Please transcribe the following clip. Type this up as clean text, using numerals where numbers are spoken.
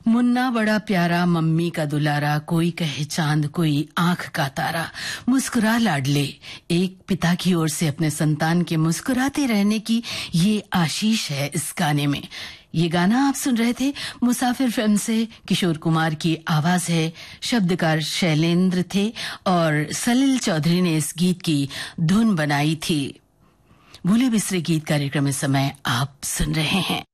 मुन्ना बड़ा प्यारा, मम्मी का दुलारा, कोई कहे चांद कोई आंख का तारा, मुस्कुरा लाडले। एक पिता की ओर से अपने संतान के मुस्कुराते रहने की ये आशीष है इस गाने में। ये गाना आप सुन रहे थे मुसाफिर फिल्म से। किशोर कुमार की आवाज है, शब्दकार शैलेंद्र थे और सलिल चौधरी ने इस गीत की धुन बनाई थी। भूले बिसरे गीत कार्यक्रम में समय आप सुन रहे हैं।